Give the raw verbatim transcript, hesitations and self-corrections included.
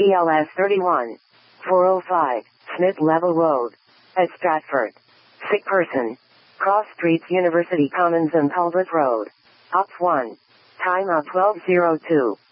P L S thirty-one, four oh five, Smith Level Road, at Stratford. Sick person. Cross streets University Commons and Talbot Road. Ops one. Time of twelve oh two.